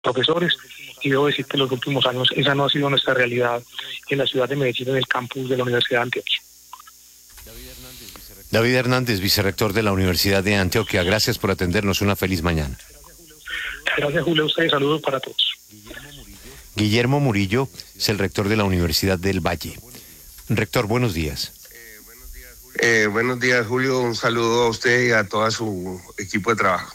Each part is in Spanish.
profesores, y debo decir que en los últimos años esa no ha sido nuestra realidad en la ciudad de Medellín, en el campus de la Universidad de Antioquia. David Hernández, vicerrector de la Universidad de Antioquia, gracias por atendernos, una feliz mañana. Gracias, Julio, a ustedes, saludos para todos. Guillermo Murillo es el rector de la Universidad del Valle. Rector, buenos días. Buenos días, Julio, un saludo a usted y a todo su equipo de trabajo.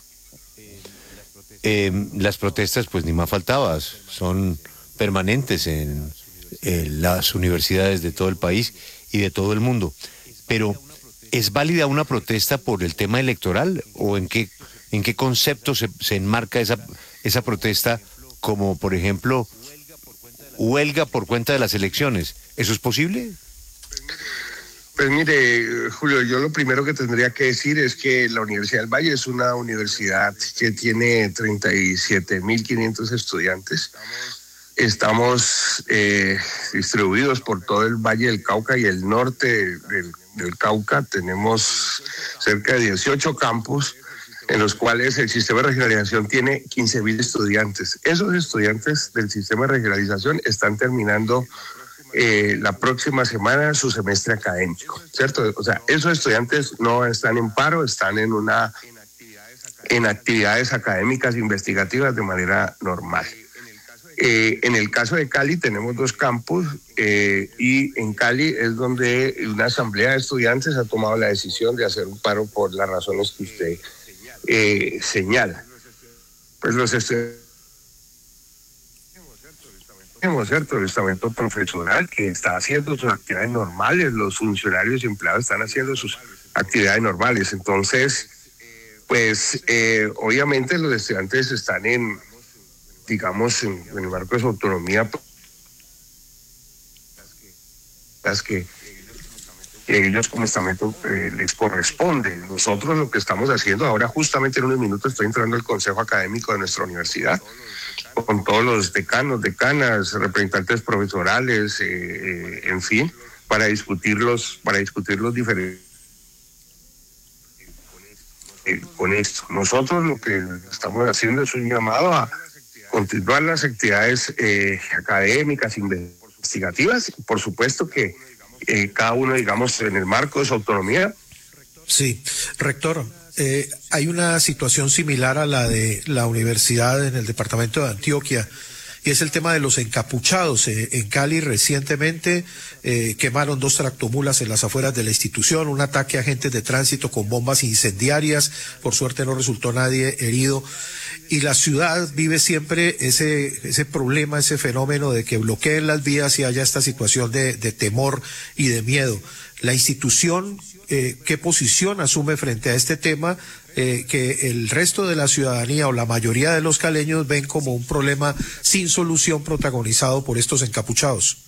Las protestas, pues ni más faltaba, son permanentes en las universidades de todo el país y de todo el mundo. Pero, ¿es válida una protesta por el tema electoral o en qué concepto se enmarca esa protesta, como por ejemplo huelga por cuenta de las elecciones? ¿Eso es posible? Pues mire, Julio, yo lo primero que tendría que decir es que la Universidad del Valle es una universidad que tiene 37.500 estudiantes. Estamos distribuidos por todo el Valle del Cauca y el norte del Cauca. Tenemos cerca de 18 campus en los cuales el sistema de regionalización tiene 15.000 estudiantes. Esos estudiantes del sistema de regionalización están terminando la próxima semana su semestre académico, ¿cierto? O sea, esos estudiantes no están en paro, están en actividades académicas investigativas de manera normal. En el caso de Cali tenemos 2 campus y en Cali es donde una asamblea de estudiantes ha tomado la decisión de hacer un paro por las razones que usted señala. Pues los estudiantes, ¿cierto? El estamento profesional que está haciendo sus actividades normales, los funcionarios y empleados están haciendo sus actividades normales. Entonces, pues obviamente los estudiantes están en el marco de su autonomía, las que ellos como estamento les corresponde. Nosotros lo que estamos haciendo ahora, justamente en unos minutos estoy entrando al consejo académico de nuestra universidad, con todos los decanos, decanas, representantes profesorales, en fin, para discutir los diferentes con esto. Nosotros lo que estamos haciendo es un llamado a continuar las actividades académicas, investigativas, y por supuesto que cada uno, digamos, en el marco de su autonomía. Sí, rector, hay una situación similar a la de la universidad en el departamento de Antioquia, y es el tema de los encapuchados. En Cali recientemente quemaron 2 tractomulas en las afueras de la institución, un ataque a agentes de tránsito con bombas incendiarias, por suerte no resultó nadie herido, y la ciudad vive siempre ese problema, ese fenómeno de que bloqueen las vías y haya esta situación de temor y de miedo. La institución, ¿qué posición asume frente a este tema que el resto de la ciudadanía o la mayoría de los caleños ven como un problema sin solución protagonizado por estos encapuchados?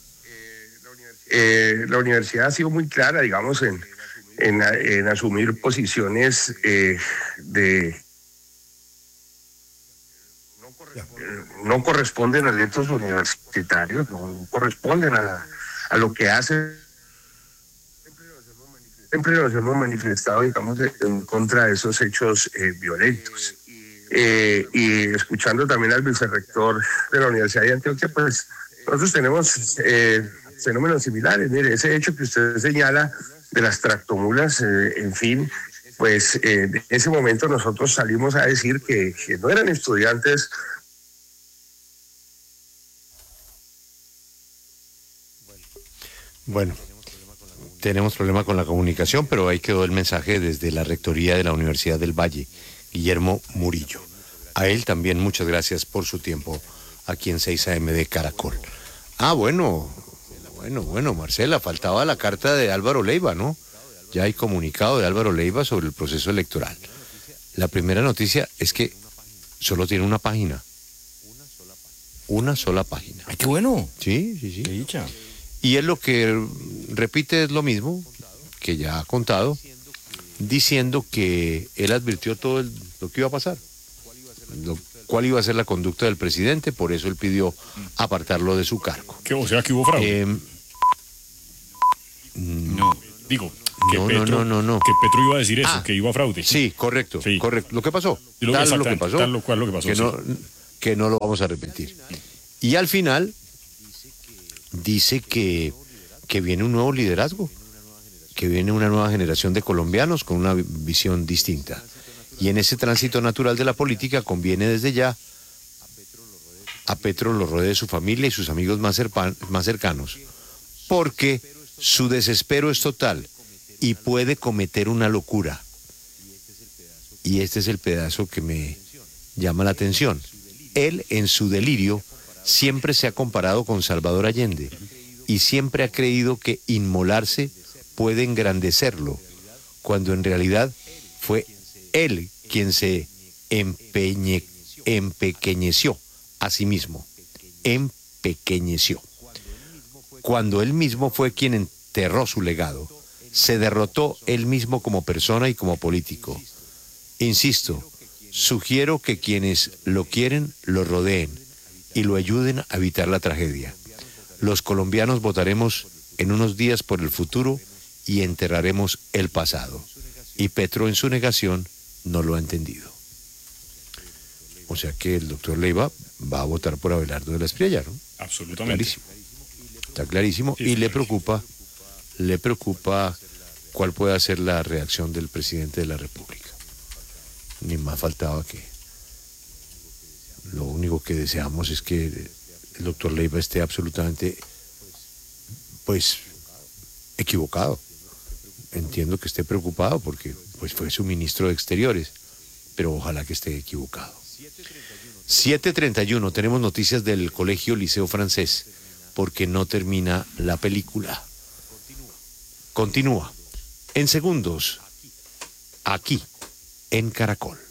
La universidad ha sido muy clara, digamos, en asumir posiciones no corresponden a derechos universitarios, no corresponden a lo que hace. Siempre nos hemos manifestado, digamos, en contra de esos hechos violentos. Y escuchando también al vicerrector de la Universidad de Antioquia, pues nosotros tenemos fenómenos similares. Mire, ese hecho que usted señala de las tractomulas, en fin, pues en ese momento nosotros salimos a decir que no eran estudiantes. Bueno, tenemos problema con la comunicación, pero ahí quedó el mensaje desde la Rectoría de la Universidad del Valle, Guillermo Murillo. A él también muchas gracias por su tiempo aquí en 6 AM de Caracol. Bueno, Marcela, faltaba la carta de Álvaro Leiva, ¿no? Ya hay comunicado de Álvaro Leiva sobre el proceso electoral. La primera noticia es que solo tiene una página. Una sola página. ¡Ay, qué bueno! Sí. ¡Qué dicha! Y él lo que repite es lo mismo que ya ha contado, diciendo que él advirtió todo lo que iba a pasar, cuál iba a ser la conducta del presidente, por eso él pidió apartarlo de su cargo. O sea, que hubo fraude. No. Digo, No. Que Petro iba a decir eso, que iba a fraude. Sí, correcto. Lo que pasó. Tal lo que pasó. Que que no lo vamos a repetir. Y al final dice que viene un nuevo liderazgo, que viene una nueva generación de colombianos con una visión distinta. Y en ese tránsito natural de la política conviene desde ya a Petro lo rodee su familia y sus amigos más cercanos, porque su desespero es total y puede cometer una locura. Y este es el pedazo que me llama la atención. Él, en su delirio, siempre se ha comparado con Salvador Allende y siempre ha creído que inmolarse puede engrandecerlo, cuando en realidad fue él quien se empequeñeció a sí mismo, empequeñeció. Cuando él mismo fue quien enterró su legado, se derrotó él mismo como persona y como político. Insisto, sugiero que quienes lo quieren lo rodeen y lo ayuden a evitar la tragedia. Los colombianos votaremos en unos días por el futuro y enterraremos el pasado. Y Petro, en su negación, no lo ha entendido. O sea que el doctor Leiva va a votar por Abelardo de la Espriella, ¿no? Absolutamente. Está clarísimo. Sí, y le preocupa cuál puede ser la reacción del presidente de la República. Ni más faltaba que... Lo único que deseamos es que el doctor Leiva esté absolutamente, pues, equivocado. Entiendo que esté preocupado porque pues fue su ministro de Exteriores, pero ojalá que esté equivocado. 7:31, tenemos noticias del Colegio Liceo Francés, porque no termina la película. Continúa en segundos, aquí, en Caracol.